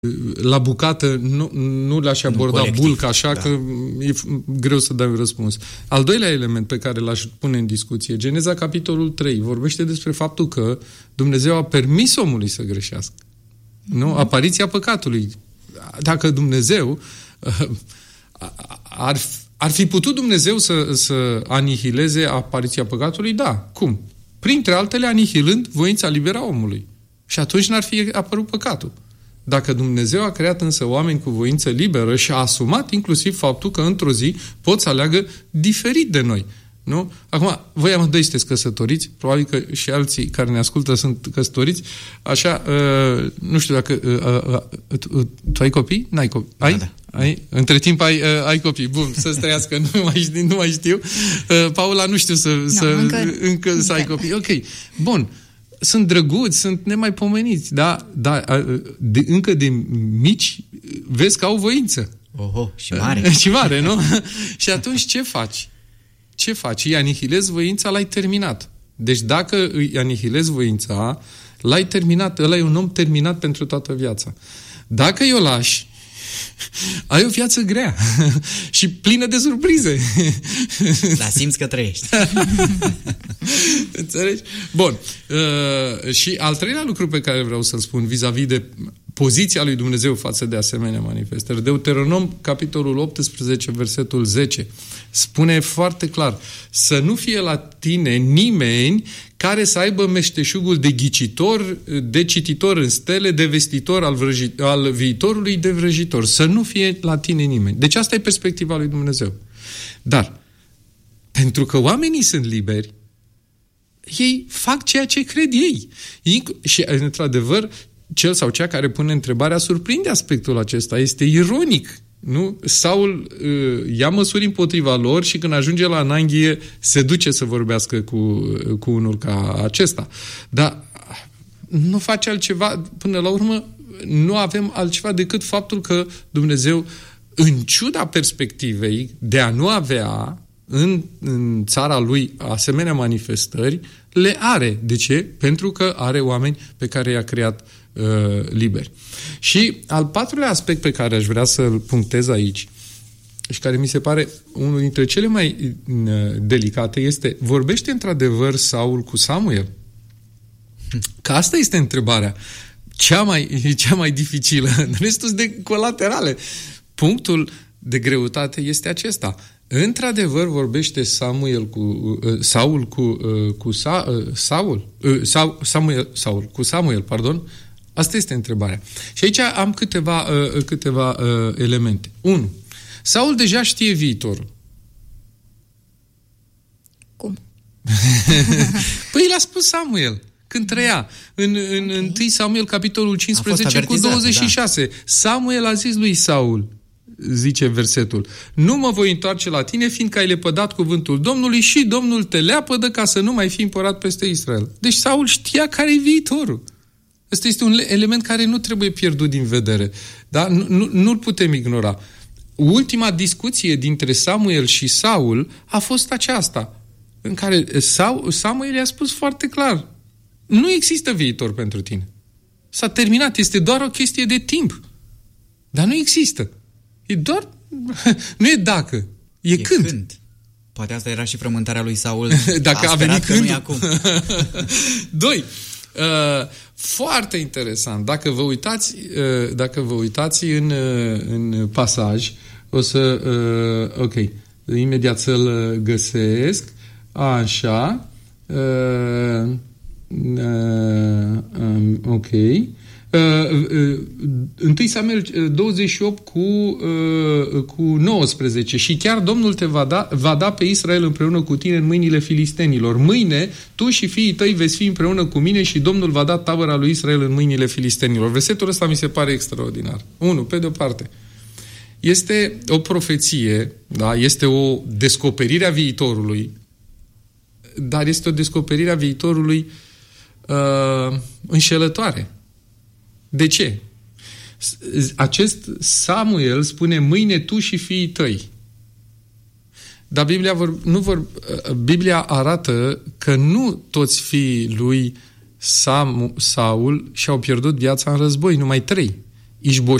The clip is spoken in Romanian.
la bucată nu le-aș aborda bulk așa, că e greu să dai un răspuns. Al doilea element pe care l-aș pune în discuție, Geneza capitolul 3, vorbește despre faptul că Dumnezeu a permis omului să greșească. Nu? Apariția păcatului. Dacă Dumnezeu ar fi putut Dumnezeu să anihileze apariția păcatului? Da. Cum? Printre altele anihilând voința liberă a omului. Și atunci n-ar fi apărut păcatul. Dacă Dumnezeu a creat însă oameni cu voință liberă și a asumat inclusiv faptul că într-o zi pot să aleagă diferit de noi. Nu? Acum, voi amândoi sunteți căsătoriți, probabil că și alții care ne ascultă sunt căsătoriți, așa, nu știu dacă tu ai copii? N-ai copii? Ai? Da. Ai? Între timp ai copii. Bun, să-ți trăiască, nu mai știu. Paula, nu știu încă să ai copii. Ok, bun. Sunt drăguți, sunt nemaipomeniți, da? Încă de mici vezi că au voință. Oho, și mare. Și mare, nu? Și atunci ce faci? Ce faci? Îi anihilezi voința, l-ai terminat. Deci dacă îi anihilezi voința, l-ai terminat, ăla e un om terminat pentru toată viața. Dacă îi o lași, ai o viață grea și plină de surprize. Dar simți că trăiești. Înțelegi? Bun. Și al treilea lucru pe care vreau să-l spun vis-a-vis de poziția lui Dumnezeu față de asemenea manifestări. Deuteronom, capitolul 18, versetul 10, spune foarte clar: să nu fie la tine nimeni care să aibă meșteșugul de ghicitor, de cititor în stele, de vestitor al viitorului, de vrăjitor. Să nu fie la tine nimeni. Deci asta e perspectiva lui Dumnezeu. Dar, pentru că oamenii sunt liberi, ei fac ceea ce cred ei. Și, într-adevăr, cel sau cea care pune întrebarea surprinde aspectul acesta. Este ironic. Nu? Saul ia măsuri împotriva lor și când ajunge la Ananghie se duce să vorbească cu unul ca acesta. Dar nu face altceva. Până la urmă nu avem altceva decât faptul că Dumnezeu, în ciuda perspectivei de a nu avea în țara lui asemenea manifestări, le are. De ce? Pentru că are oameni pe care i-a creat liberi. Și al patrulea aspect pe care aș vrea să-l punctez aici și care mi se pare unul dintre cele mai delicate este: vorbește într-adevăr Saul cu Samuel? Că asta este întrebarea cea mai dificilă. Restul sunt de colaterale. Punctul de greutate este acesta. Într-adevăr vorbește Saul cu Samuel, pardon? Asta este întrebarea. Și aici am câteva elemente. 1. Saul deja știe viitorul. Cum? Păi l-a spus Samuel când trăia. În 1 Samuel, capitolul 15 cu 26. Da. Samuel a zis lui Saul, zice versetul: nu mă voi întoarce la tine, fiindcă ai lepădat cuvântul Domnului și Domnul te leapădă ca să nu mai fii împărat peste Israel. Deci Saul știa care e viitorul. Ăsta este un element care nu trebuie pierdut din vedere. Da? Nu-l putem ignora. Ultima discuție dintre Samuel și Saul a fost aceasta, în care Samuel i-a spus foarte clar: nu există viitor pentru tine. S-a terminat, este doar o chestie de timp. Dar nu există. E doar... Nu e dacă, e când. Poate asta era și frământarea lui Saul. Dacă a venit când. Nu acum. 2. Foarte interesant. Dacă vă uitați în pasaj, o să... ok. Imediat să-l găsesc. Așa. Ok. 1 Samuel 28 cu 19. Și chiar Domnul te va da pe Israel împreună cu tine în mâinile filistenilor. Mâine tu și fiii tăi veți fi împreună cu mine și Domnul va da tabăra lui Israel în mâinile filistenilor. Versetul ăsta mi se pare extraordinar. 1. Pe de-o parte, este o profeție, da? Este o descoperire a viitorului, dar este o descoperire a viitorului înșelătoare. De ce? Acest Samuel spune: mâine tu și fiii tăi. Dar Biblia arată că nu toți fiii lui Saul și-au pierdut viața în război, numai 3. Ișboșet